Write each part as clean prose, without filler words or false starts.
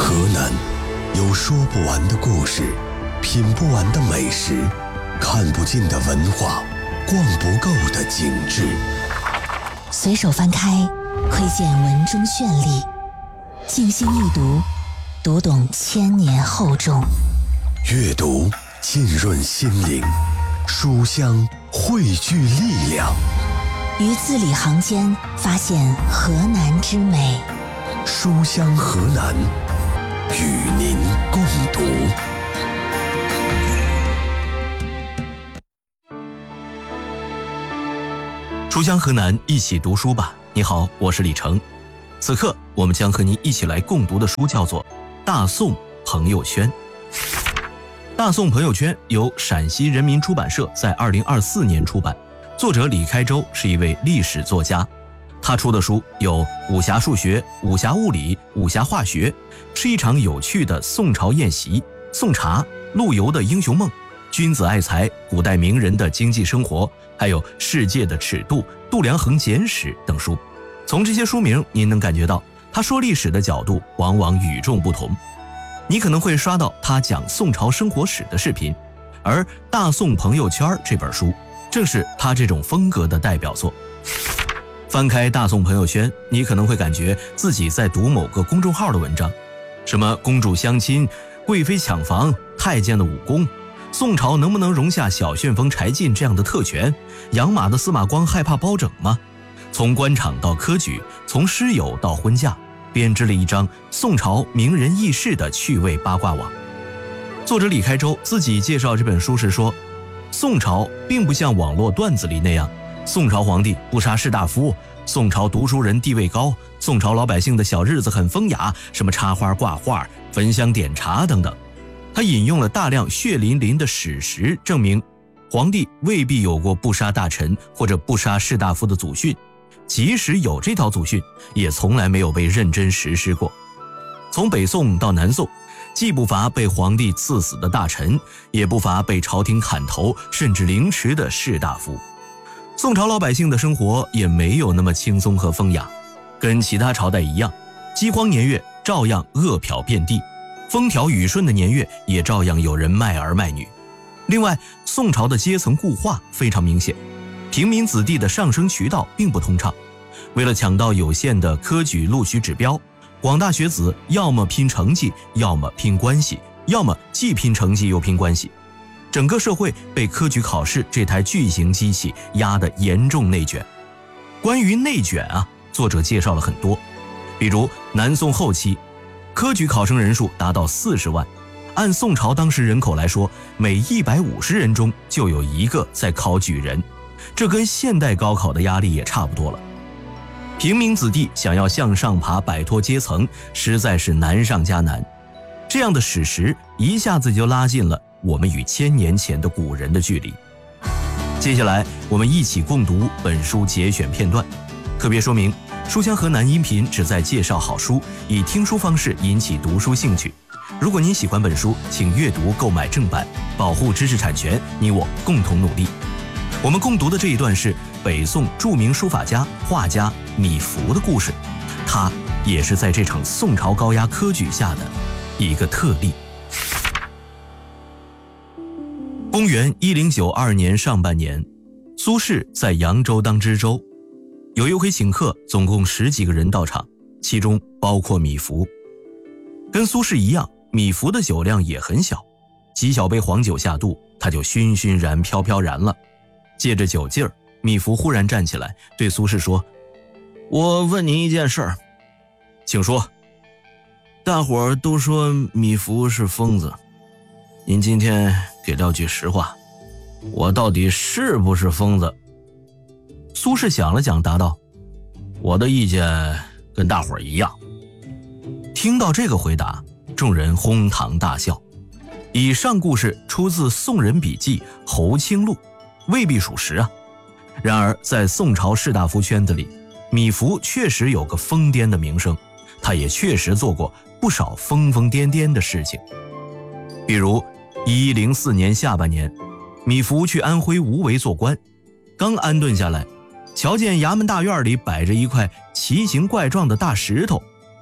河南有说不完的故事，品不完的美食，看不尽的文化，逛不够的景致。 随手翻开，窥见文中绚丽；静心一读，读懂千年厚重。 阅读浸润心灵，书香汇聚力量。 于字里行间发现河南之美。 书香河南，与您共读。 书香河南，一起读书吧。你好，我是李成。此刻我们将和您一起来共读的书叫做《大宋朋友圈》。大宋朋友圈由陕西人民出版社在2024年出版，作者李开周是一位历史作家。他出的书有武侠数学、武侠物理、武侠化学，是一场有趣的宋朝宴席、宋茶、陆游的英雄梦、君子爱财、古代名人的经济生活，还有世界的尺度、度量衡简史等书。从这些书名您能感觉到他说历史的角度往往与众不同。你可能会刷到他讲宋朝生活史的视频，而《大宋朋友圈》这本书正是他这种风格的代表作。翻开大宋朋友圈，你可能会感觉自己在读某个公众号的文章，什么公主相亲、贵妃抢房、太监的武功，宋朝能不能容下小旋风柴进这样的特权，养马的司马光害怕包拯吗？从官场到科举，从师友到婚嫁，编织了一张宋朝名人轶事的趣味八卦网。作者李开周自己介绍这本书时说，宋朝并不像网络段子里那样，宋朝皇帝不杀士大夫，宋朝读书人地位高，宋朝老百姓的小日子很风雅，什么插花挂画、焚香点茶等等。他引用了大量血淋淋的史实，证明皇帝未必有过不杀大臣或者不杀士大夫的祖训，即使有这套祖训，也从来没有被认真实施过。从北宋到南宋，既不乏被皇帝赐死的大臣，也不乏被朝廷砍头甚至凌迟的士大夫。宋朝老百姓的生活也没有那么轻松和风雅，跟其他朝代一样，饥荒年月照样饿殍遍地，风调雨顺的年月也照样有人卖儿卖女。另外，宋朝的阶层固化非常明显，平民子弟的上升渠道并不通畅。为了抢到有限的科举录取指标，广大学子要么拼成绩，要么拼关系，要么既拼成绩又拼关系。整个社会被科举考试这台巨型机器压得严重内卷。关于内卷作者介绍了很多，比如南宋后期，科举考生人数达到40万，按宋朝当时人口来说，每150人中就有一个在考举人，这跟现代高考的压力也差不多了。平民子弟想要向上爬，摆脱阶层，实在是难上加难。这样的史实一下子就拉近了我们与1000年前的古人的距离。接下来我们一起共读本书节选片段。特别说明，书香河南音频旨在介绍好书，以听书方式引起读书兴趣。如果您喜欢本书，请阅读购买正版，保护知识产权，你我共同努力。我们共读的这一段是北宋著名书法家、画家米芾的故事，他也是在这场宋朝高压科举下的一个特例。公元1092年上半年，苏轼在扬州当知州，有一回请客，总共10几个人到场，其中包括米芾。跟苏轼一样，米芾的酒量也很小，几小杯黄酒下肚，他就醺醺然飘飘然了。借着酒劲儿，米芾忽然站起来对苏轼说，我问您一件事儿。请说。大伙儿都说米芾是疯子，您今天给撂句实话，我到底是不是疯子？苏轼想了想答道，我的意见跟大伙儿一样。听到这个回答，众人哄堂大笑。以上故事出自宋人笔记《侯清录》，未必属实啊。然而在宋朝士大夫圈子里，米芾确实有个疯癫的名声，他也确实做过不少疯疯癫癫的事情。比如1104年下半年，米芾去安徽无为做官，刚安顿下来，瞧见衙门大院里摆着一块奇形怪状的大石头，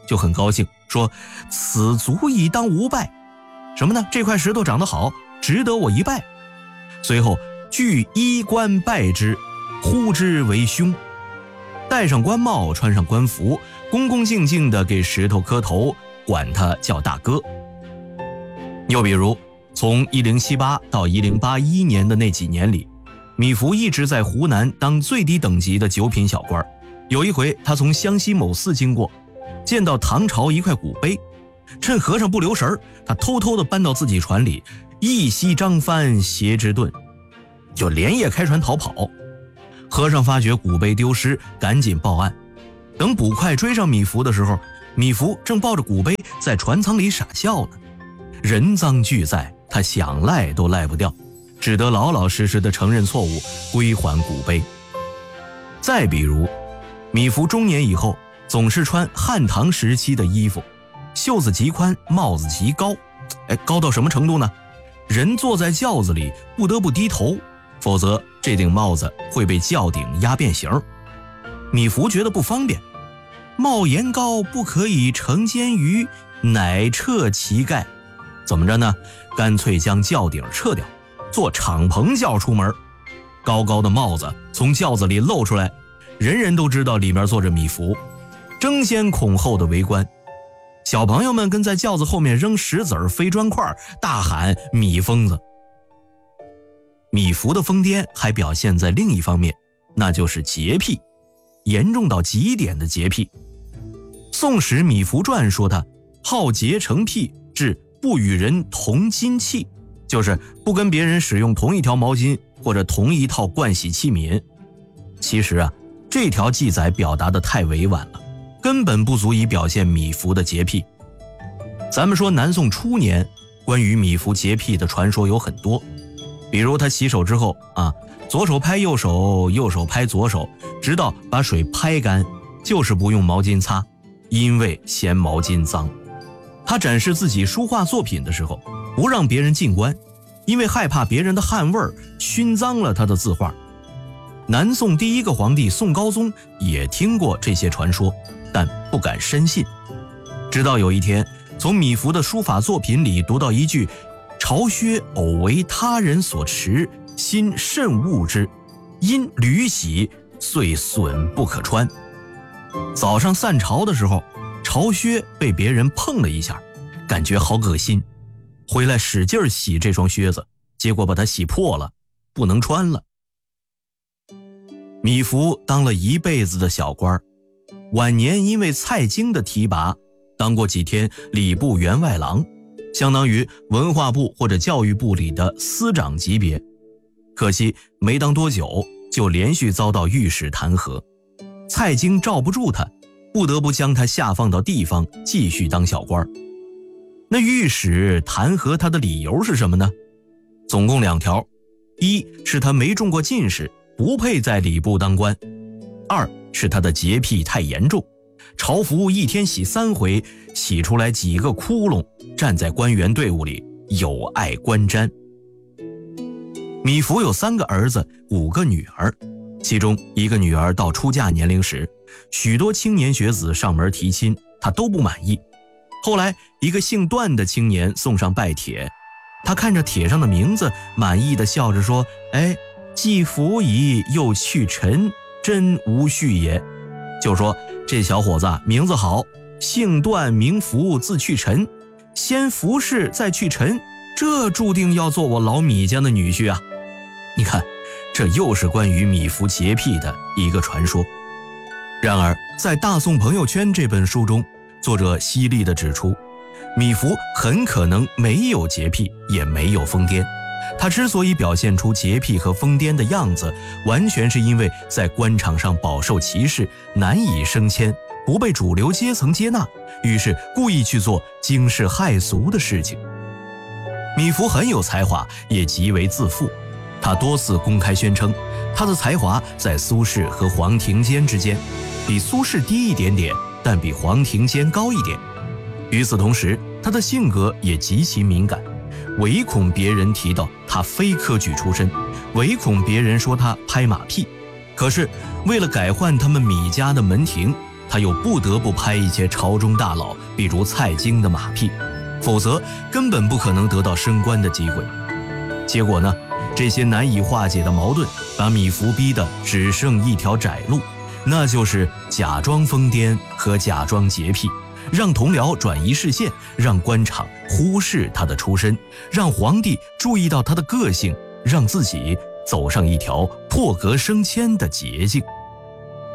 就很高兴，说此足以当无拜。什么呢？这块石头长得好，值得我一拜。随后具衣冠拜之，呼之为兄，戴上官帽，穿上官服，恭恭敬敬地给石头磕头，管他叫大哥。又比如从1078到1081年的那几年里，米芾一直在湖南当最低等级的九品小官。有一回他从湘西某寺经过，见到唐朝一块古碑，趁和尚不留神，他偷偷地搬到自己船里，一息张帆携之遁，就连夜开船逃跑。和尚发觉古碑丢失，赶紧报案。等捕快追上米芾的时候，米芾正抱着古碑在船舱里傻笑呢。人赃俱在，他想赖都赖不掉，只得老老实实地承认错误，归还古碑。再比如米芾中年以后，总是穿汉唐时期的衣服，袖子极宽，帽子极高。高到什么程度呢？人坐在轿子里不得不低头，否则这顶帽子会被轿顶压变形。米芾觉得不方便，帽檐高不可以承肩舆，乃撤其盖。怎么着呢？干脆将轿顶撤掉，坐敞篷轿出门。高高的帽子从轿子里露出来，人人都知道里面坐着米芾，争先恐后的围观。小朋友们跟在轿子后面扔石子飞砖块，大喊米疯子。米芾的疯癫还表现在另一方面，那就是洁癖，严重到极点的洁癖。宋史《米芾传》说他好洁成癖，至不与人同巾器，就是不跟别人使用同一条毛巾或者同一套盥洗器皿。其实这条记载表达得太委婉了，根本不足以表现米芾的洁癖。咱们说南宋初年关于米芾洁癖的传说有很多，比如他洗手之后左手拍右手，右手拍左手，直到把水拍干，就是不用毛巾擦，因为嫌毛巾脏。他展示自己书画作品的时候，不让别人进观，因为害怕别人的汗味熏脏了他的字画。南宋第一个皇帝宋高宗也听过这些传说，但不敢深信。直到有一天，从米芾的书法作品里读到一句朝靴偶为他人所持，心甚恶之，因屡洗，遂损不可穿。早上散朝的时候，朝靴被别人碰了一下，感觉好恶心，回来使劲洗这双靴子，结果把它洗破了，不能穿了。米芾当了一辈子的小官，晚年因为蔡京的提拔，当过几天礼部员外郎，相当于文化部或者教育部里的司长级别。可惜没当多久，就连续遭到御史弹劾，蔡京罩不住他，不得不将他下放到地方继续当小官。那御史弹劾他的理由是什么呢？总共2条，一是他没中过进士，不配在礼部当官；二是他的洁癖太严重，朝服一天洗3回，洗出来几个窟窿，站在官员队伍里有碍观瞻。米芾有3个儿子，5个女儿，其中一个女儿到出嫁年龄时，许多青年学子上门提亲，他都不满意。后来一个姓段的青年送上拜帖，他看着帖上的名字，满意的笑着说：既服矣，又去臣，真无序也。就说这小伙子名字好，姓段名芾，字去臣，先服侍再去臣，这注定要做我老米家的女婿啊。你看，这又是关于米芾洁癖的一个传说。然而在《大宋朋友圈》这本书中，作者犀利地指出，米芾很可能没有洁癖，也没有疯癫。他之所以表现出洁癖和疯癫的样子，完全是因为在官场上饱受歧视，难以升迁，不被主流阶层接纳，于是故意去做惊世骇俗的事情。米芾很有才华，也极为自负。他多次公开宣称，他的才华在苏轼和黄庭坚之间，比苏轼低一点点，但比黄庭坚高一点。与此同时，他的性格也极其敏感，唯恐别人提到他非科举出身，唯恐别人说他拍马屁。可是为了改换他们米家的门庭， 他又不得不拍一些朝中大佬，比如蔡京的马屁，否则根本不可能得到升官的机会。结果呢，这些难以化解的矛盾把米芾逼得只剩一条窄路，那就是假装疯癫和假装洁癖，让同僚转移视线，让官场忽视他的出身，让皇帝注意到他的个性，让自己走上一条破格升迁的捷径。